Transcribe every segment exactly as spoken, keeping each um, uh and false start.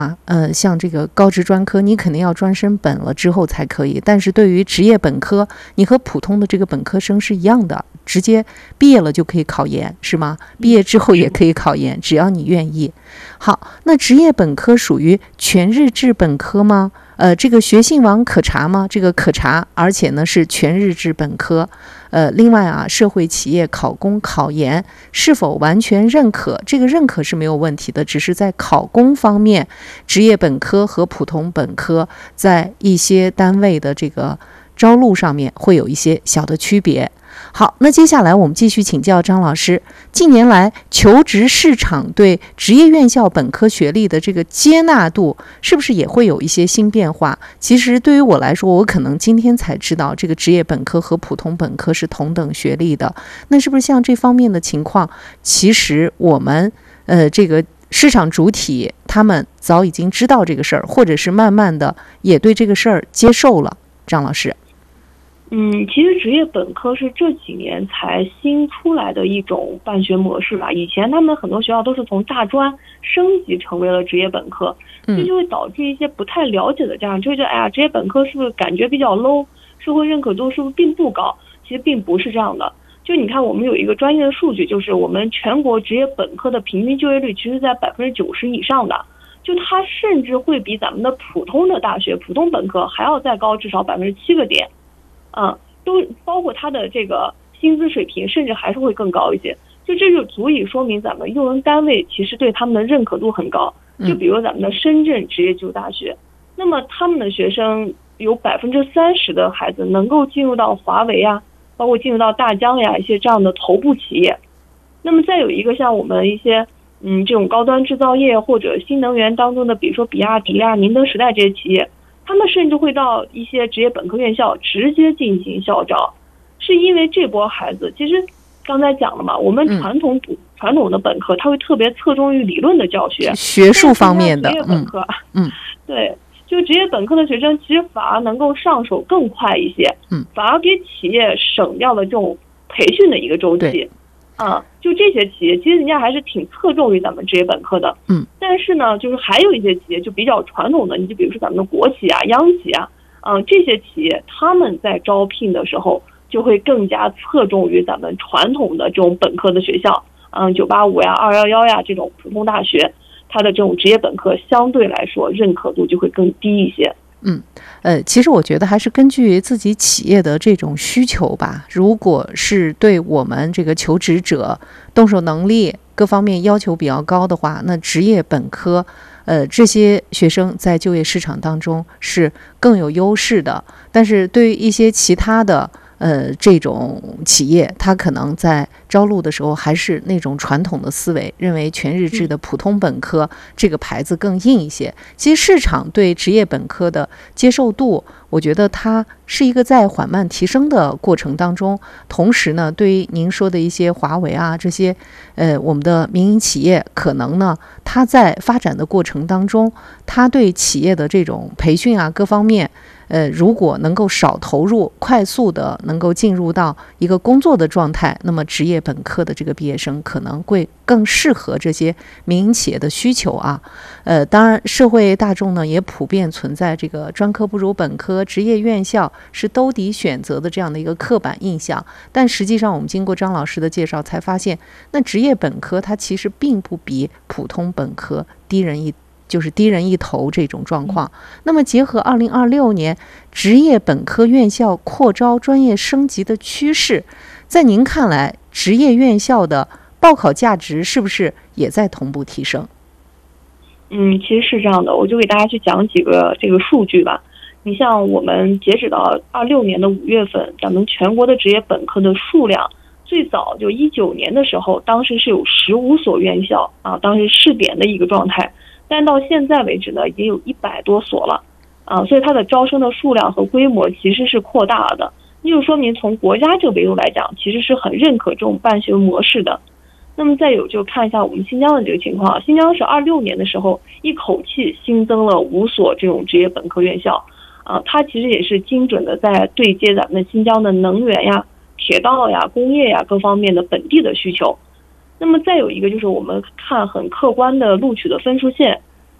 啊，呃，像这个高职专科，你肯定要专升本了之后才可以。但是对于职业本科，你和普通的这个本科生是一样的，直接毕业了就可以考研，是吗？毕业之后也可以考研，只要你愿意。好，那职业本科属于全日制本科吗？呃，这个学信网可查吗？这个可查，而且呢是全日制本科。呃，另外啊，社会企业考公考研是否完全认可？这个认可是没有问题的，只是在考公方面，职业本科和普通本科在一些单位的这个招录上面会有一些小的区别。好，那接下来我们继续请教张老师，近年来求职市场对职业院校本科学历的这个接纳度是不是也会有一些新变化？其实对于我来说，我可能今天才知道这个职业本科和普通本科是同等学历的。那是不是像这方面的情况，其实我们呃这个市场主体他们早已经知道这个事儿，或者是慢慢的也对这个事儿接受了？张老师。 嗯，其实职业本科是这几年才新出来的一种办学模式吧。以前他们很多学校都是从大专升级成为了职业本科，这就会导致一些不太了解的家长就会觉得，哎呀，职业本科是不是感觉比较 low， 社会认可度是不是并不高？其实并不是这样的。就你看，我们有一个专业的数据，就是我们全国职业本科的平均就业率其实在百分之九十以上的，就它甚至会比咱们的普通的大学、普通本科还要再高至少百分之七个点。嗯，都包括他的这个薪资水平，甚至还是会更高一些。就这就足以说明咱们用人单位其实对他们的认可度很高。就比如咱们的深圳职业技术大学，那么他们的学生有百分之三十的孩子能够进入到华为啊，包括进入到大疆呀一些这样的头部企业。那么再有一个像我们一些嗯这种高端制造业或者新能源当中的，比如说比亚迪啊、宁德时代这些企业。他们甚至会到一些职业本科院校直接进行校招，是因为这波孩子其实刚才讲了嘛，我们传统、嗯、传统的本科它会特别侧重于理论的教学， 学术方面的职业本科， 嗯，嗯对，就职业本科的学生其实反而能够上手更快一些， 嗯， 反而给企业省掉了这种培训的一个周期。啊，就这些企业其实人家还是挺侧重于咱们职业本科的， 嗯， 但是呢，就是还有一些企业就比较传统的，你就比如说咱们的国企啊、央企啊，嗯，这些企业他们在招聘的时候就会更加侧重于咱们传统的这种本科的学校，嗯，九八五呀、二幺幺呀这种普通大学，它的这种职业本科相对来说认可度就会更低一些。 嗯，呃，其实我觉得还是根据自己企业的这种需求吧。如果是对我们这个求职者动手能力各方面要求比较高的话，那职业本科，呃，这些学生在就业市场当中是更有优势的。但是对于一些其他的呃这种企业，他可能在招录的时候还是那种传统的思维，认为全日制的普通本科这个牌子更硬一些。其实市场对职业本科的接受度，我觉得它是一个在缓慢提升的过程当中。同时呢，对于您说的一些华为啊这些呃我们的民营企业，可能呢它在发展的过程当中，它对企业的这种培训啊各方面呃，如果能够少投入，快速的能够进入到一个工作的状态，那么职业本科的这个毕业生可能会更适合这些民营企业的需求啊。呃，当然，社会大众呢也普遍存在这个专科不如本科，职业院校是兜底选择的这样的一个刻板印象。但实际上，我们经过张老师的介绍，才发现，那职业本科它其实并不比普通本科低人一。就是低人一头这种状况。那么结合二零二六年职业本科院校扩招专业升级的趋势，在您看来，职业院校的报考价值是不是也在同步提升？ 嗯，其实是这样的，我就给大家去讲几个这个数据吧。你像我们截止到二六年的五月份，咱们全国的职业本科的数量，最早就一九年的时候，当时是有十五所院校啊，当时试点的一个状态。但到现在为止呢，已经有一百多所了，啊，所以它的招生的数量和规模其实是扩大了的。那就说明从国家这个维度来讲，其实是很认可这种办学模式的。那么再有就看一下我们新疆的这个情况，新疆是二六年的时候一口气新增了五所这种职业本科院校，啊，它其实也是精准的在对接咱们新疆的能源呀、铁道呀、工业呀各方面的本地的需求。那么再有一个就是我们看很客观的录取的分数线，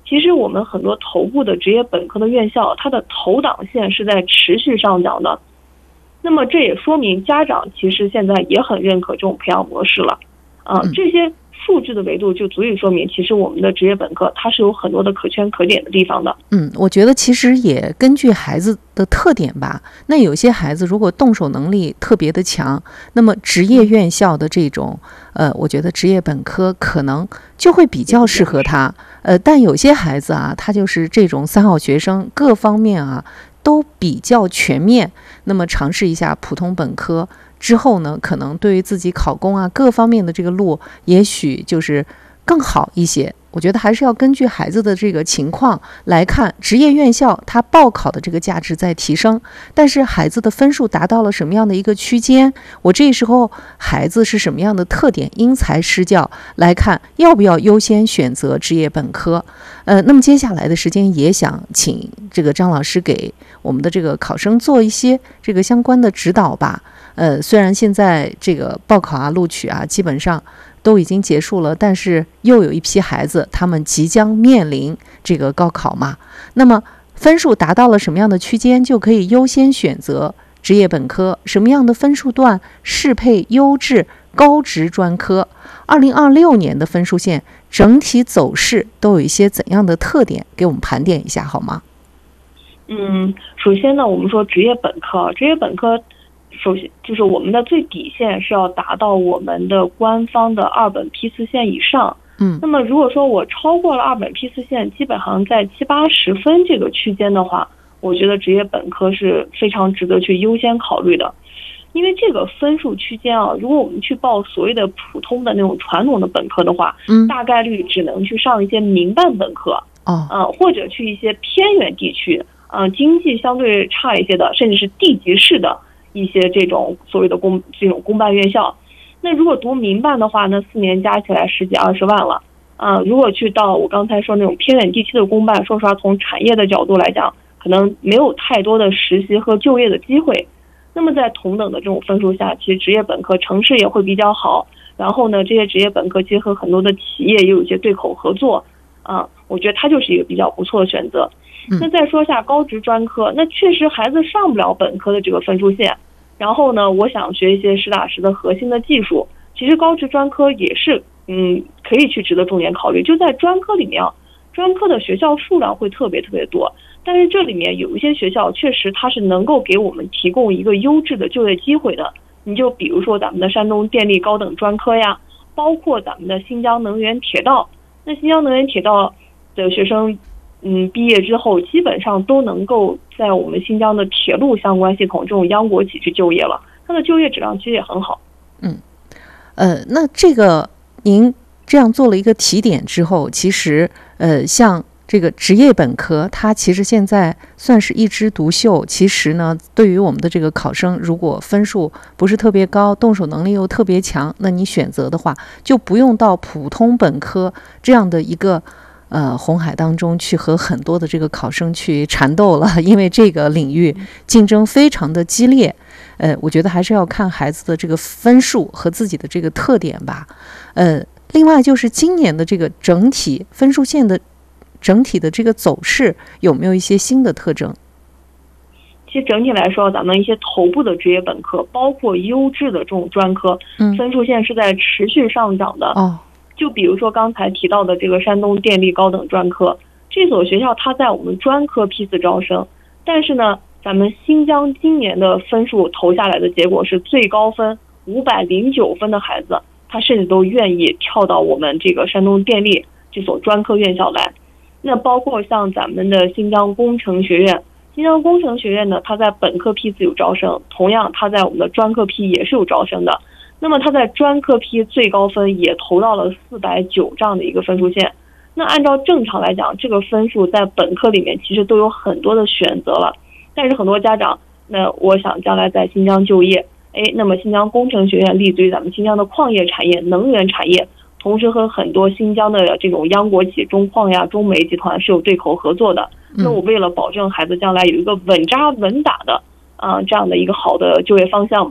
其实我们很多头部的职业本科的院校，它的投档线是在持续上涨的。那么这也说明家长其实现在也很认可这种培养模式了。啊、呃，这些数据的维度就足以说明，其实我们的职业本科它是有很多的可圈可点的地方的。 嗯，我觉得其实也根据孩子的特点吧。那有些孩子如果动手能力特别的强，那么职业院校的这种，呃，我觉得职业本科可能就会比较适合他。呃，但有些孩子啊，他就是这种三好学生，各方面啊都比较全面。那么尝试一下普通本科之后呢，可能对于自己考公啊各方面的这个路，也许就是更好一些。我觉得还是要根据孩子的这个情况来看，职业院校它报考的这个价值在提升，但是孩子的分数达到了什么样的一个区间，我这时候孩子是什么样的特点，因材施教来看要不要优先选择职业本科。呃，那么接下来的时间也想请这个张老师给我们的这个考生做一些这个相关的指导吧。呃，虽然现在这个报考啊、录取啊，基本上都已经结束了，但是又有一批孩子，他们即将面临这个高考嘛。那么分数达到了什么样的区间，就可以优先选择职业本科？什么样的分数段适配优质高职专科？二零二六年的分数线整体走势都有一些怎样的特点？给我们盘点一下好吗？ 嗯，首先呢，我们说职业本科，职业本科。首先就是我们的最底线是要达到我们的官方的二本批次线以上。嗯，那么如果说我超过了二本批次线，基本上在七八十分这个区间的话，我觉得职业本科是非常值得去优先考虑的。因为这个分数区间啊，如果我们去报所谓的普通的那种传统的本科的话，嗯，大概率只能去上一些民办本科，哦，呃，或者去一些偏远地区，嗯、呃，经济相对差一些的，甚至是地级市的一些这种所谓的公这种公办院校。那如果读民办的话，那四年加起来十几二十万了啊、呃！如果去到我刚才说那种偏远地区的公办，说实话，从产业的角度来讲，可能没有太多的实习和就业的机会。那么在同等的这种分数下，其实职业本科城市也会比较好。然后呢，这些职业本科其实和很多的企业也有一些对口合作啊、呃，我觉得它就是一个比较不错的选择。那再说下高职专科，那确实孩子上不了本科的这个分数线，然后呢，我想学一些实打实的核心的技术，其实高职专科也是嗯可以去值得重点考虑。就在专科里面啊，专科的学校数量会特别特别多，但是这里面有一些学校确实它是能够给我们提供一个优质的就业机会的。你就比如说咱们的山东电力高等专科呀，包括咱们的新疆能源铁道。那新疆能源铁道的学生嗯，毕业之后基本上都能够在我们新疆的铁路相关系统这种央国企去就业了，它的就业质量其实也很好。 嗯，呃，那这个您这样做了一个提点之后，其实呃，像这个职业本科，它其实现在算是一枝独秀。其实呢，对于我们的这个考生，如果分数不是特别高，动手能力又特别强，那你选择的话，就不用到普通本科这样的一个呃，红海当中去和很多的这个考生去缠斗了，因为这个领域竞争非常的激烈。呃，我觉得还是要看孩子的这个分数和自己的这个特点吧。呃，另外就是今年的这个整体分数线的整体的这个走势有没有一些新的特征？ 其实整体来说，咱们一些头部的职业本科，包括优质的这种专科，嗯，分数线是在持续上涨的。哦。就比如说刚才提到的这个山东电力高等专科，这所学校它在我们专科批次招生，但是呢，咱们新疆今年的分数投下来的结果是最高分五百零九分的孩子，他甚至都愿意跳到我们这个山东电力这所专科院校来。那包括像咱们的新疆工程学院，新疆工程学院呢，它在本科批次有招生，同样它在我们的专科批也是有招生的。那么他在专科批最高分也投到了四百九这样的一个分数线。那按照正常来讲，这个分数在本科里面其实都有很多的选择了。但是很多家长，那我想将来在新疆就业，哎，那么新疆工程学院立足于咱们新疆的矿业产业、能源产业，同时和很多新疆的这种央国企、中矿呀、中煤集团是有对口合作的。那我为了保证孩子将来有一个稳扎稳打的啊、呃、这样的一个好的就业方向吧。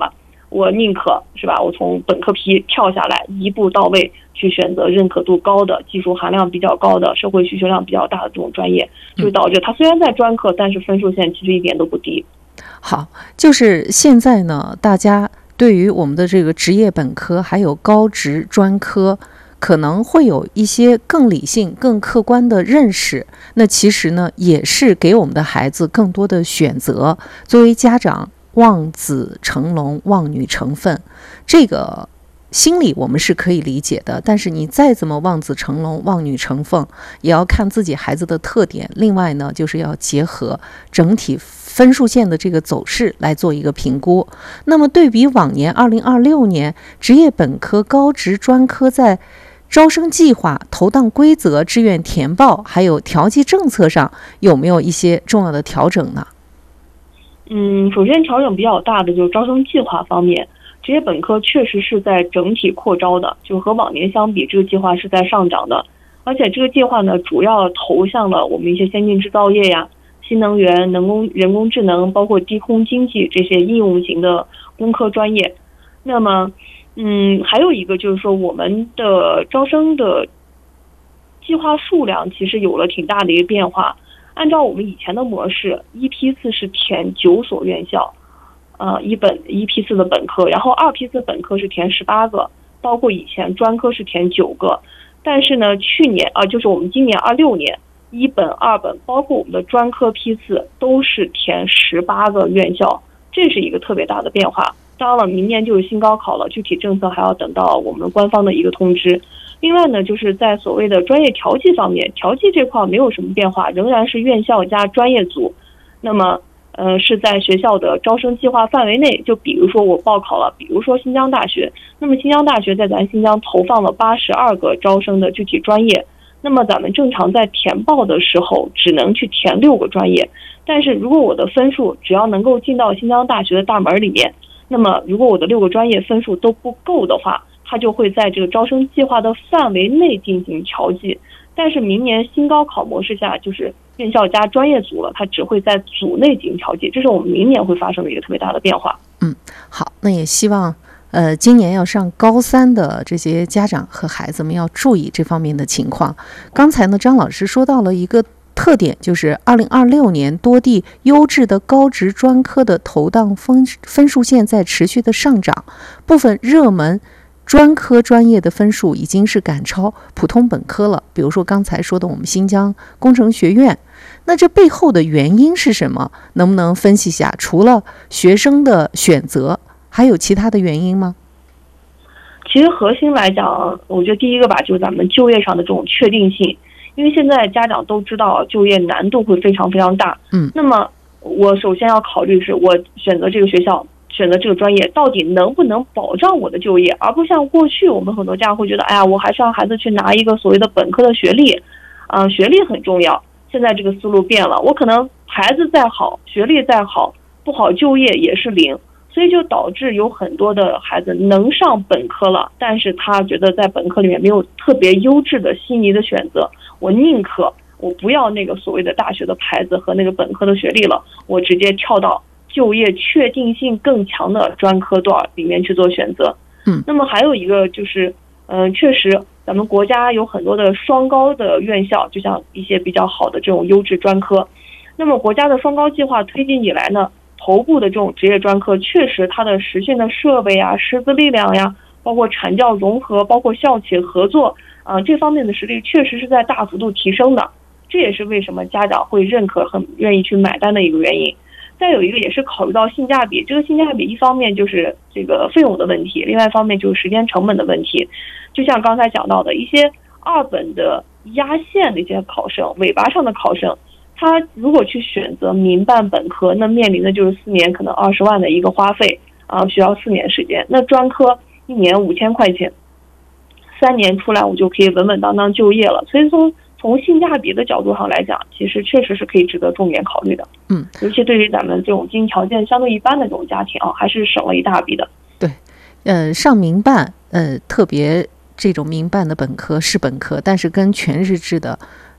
我宁可是吧，我从本科批跳下来，一步到位去选择认可度高的、技术含量比较高的、社会需求量比较大的这种专业，就导致它虽然在专科，但是分数线其实一点都不低。 好，就是现在呢，大家对于我们的这个职业本科还有高职专科，可能会有一些更理性、更客观的认识。那其实呢，也是给我们的孩子更多的选择。作为家长，望子成龙，望女成凤，这个心理我们是可以理解的。但是你再怎么望子成龙、望女成凤，也要看自己孩子的特点。另外呢，就是要结合整体分数线的这个走势来做一个评估。那么对比往年二零二六年职业本科、高职专科在招生计划、投档规则、志愿填报还有调剂政策上有没有一些重要的调整呢？ 嗯，首先调整比较大的就是招生计划方面，职业本科确实是在整体扩招的，就和往年相比，这个计划是在上涨的。而且这个计划呢，主要投向了我们一些先进制造业呀、新能源、人工人工智能，包括低空经济这些应用型的工科专业。那么嗯，还有一个就是说，我们的招生的计划数量其实有了挺大的一个变化。按照我们以前的模式，一批次是填九所院校，呃，一本一批次的本科，然后二批次本科是填十八个，包括以前专科是填九个。但是呢，去年啊、呃，就是我们今年二六年，一本、二本，包括我们的专科批次都是填十八个院校，这是一个特别大的变化。当然了，明年就是新高考了，具体政策还要等到我们官方的一个通知。另外呢，就是在所谓的专业调剂方面，调剂这块没有什么变化，仍然是院校加专业组。那么，呃，是在学校的招生计划范围内。就比如说我报考了，比如说新疆大学，那么新疆大学在咱新疆投放了八十二个招生的具体专业。那么咱们正常在填报的时候，只能去填六个专业。但是如果我的分数只要能够进到新疆大学的大门里面，那么如果我的六个专业分数都不够的话，它就会在这个招生计划的范围内进行调剂。但是明年新高考模式下，就是院校加专业组了，它只会在组内进行调剂，这是我们明年会发生的一个特别大的变化。 嗯，好，那也希望呃今年要上高三的这些家长和孩子们要注意这方面的情况。刚才呢，张老师说到了一个特点，就是二零二六年多地优质的高职专科的投档分分数线在持续的上涨，部分热门专科专业的分数已经是赶超普通本科了。比如说刚才说的我们新疆工程学院，那这背后的原因是什么？能不能分析一下？除了学生的选择，还有其他的原因吗？ 其实核心来讲，我觉得第一个吧，就是咱们就业上的这种确定性。因为现在家长都知道就业难度会非常非常大，嗯，那么我首先要考虑是我选择这个学校，选择这个专业到底能不能保障我的就业，而不像过去我们很多家长会觉得，哎呀，我还是让孩子去拿一个所谓的本科的学历，啊、呃，学历很重要。现在这个思路变了，我可能孩子再好，学历再好，不好就业也是零。所以就导致有很多的孩子能上本科了，但是他觉得在本科里面没有特别优质的心仪的选择，我宁可我不要那个所谓的大学的牌子和那个本科的学历了，我直接跳到就业确定性更强的专科段里面去做选择。嗯，那么还有一个就是，嗯、呃，确实咱们国家有很多的双高的院校，就像一些比较好的这种优质专科。那么国家的双高计划推进以来呢，头部的这种职业专科确实它的实训的设备啊、师资力量呀，包括产教融合，包括校企合作啊、呃，这方面的实力确实是在大幅度提升的。这也是为什么家长会认可、很愿意去买单的一个原因。再有一个也是考虑到性价比，这个性价比一方面就是这个费用的问题，另外一方面就是时间成本的问题。就像刚才讲到的一些二本的压线的一些考生，尾巴上的考生，他如果去选择民办本科，那面临的就是四年可能二十万的一个花费啊，需要四年时间。那专科一年五千块钱，三年出来我就可以稳稳当当就业了。所以从从性价比的角度上来讲，其实确实是可以值得重点考虑的。嗯，尤其对于咱们这种经济条件相对一般的这种家庭啊，还是省了一大笔的。 对，呃，上民办，呃，特别这种民办的本科是本科，但是跟全日制的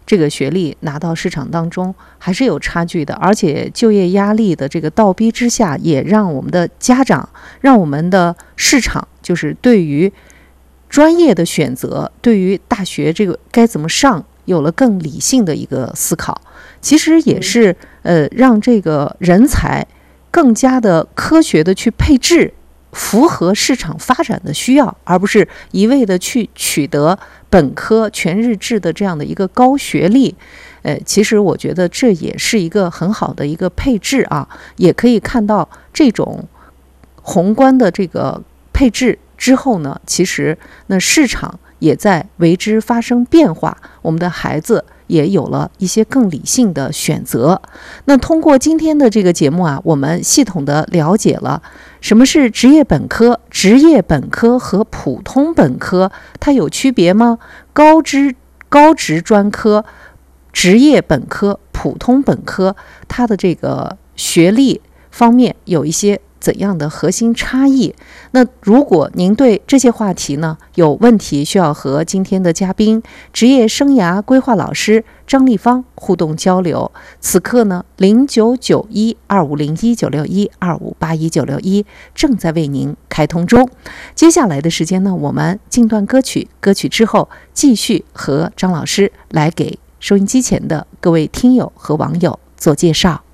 这个学历拿到市场当中还是有差距的，而且就业压力的这个倒逼之下，也让我们的家长，让我们的市场，就是对于专业的选择，对于大学这个该怎么上，有了更理性的一个思考。其实也是呃，让这个人才更加的科学的去配置，符合市场发展的需要，而不是一味的去取得本科全日制的这样的一个高学历。呃，其实我觉得这也是一个很好的一个配置啊，也可以看到这种宏观的这个配置之后呢，其实那市场也在为之发生变化，我们的孩子也有了一些更理性的选择。那通过今天的这个节目啊，我们系统的了解了什么是职业本科，职业本科和普通本科它有区别吗？高职高职专科、职业本科、普通本科，它的这个学历方面有一些怎样的核心差异？那如果您对这些话题呢有问题，需要和今天的嘉宾职业生涯规划老师张丽芳互动交流，此刻呢零九九一二五零一九六一二五八一九六一正在为您开通中。接下来的时间呢，我们进段歌曲，歌曲之后继续和张老师来给收音机前的各位听友和网友做介绍。